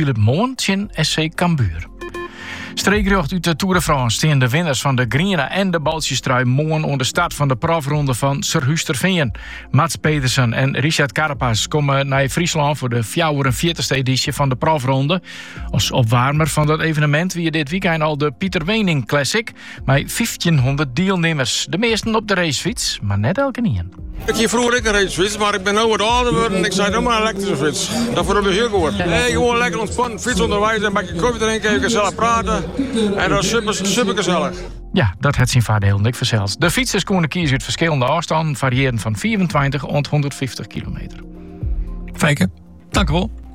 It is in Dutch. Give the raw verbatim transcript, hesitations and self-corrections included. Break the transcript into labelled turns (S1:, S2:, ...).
S1: Philip Moon tegen S C Cambuur. Streekrecht uit de Tour de France staan de winnaars van de Griene en de Baltjestrui morgen onder de start van de profronde van Serhusterveen. Mats Pedersen en Richard Carapaz komen naar Friesland voor de vijfenveertigste editie van de profronde. Als opwarmer van dat evenement wie dit weekend al de Pieter Wening Classic met vijftienhonderd deelnemers. De meesten op de racefiets, maar net elke niet.
S2: Ik hier vroeger ik een racefiets, maar ik ben nu wat ouder geworden en ik zei nog maar een elektrische fiets. Dat wordt dus heel goed. Nee, gewoon lekker ontspannen, fiets onderwijs en een bakje koffie drinken, even gezellig praten. En dat is super, super gezellig.
S1: Ja, dat heeft zijn vader heel dik verzeld. De fietsers kunnen kiezen uit verschillende afstanden, variëren van vierentwintig tot honderdvijftig kilometer.
S3: Fijke, dank u wel.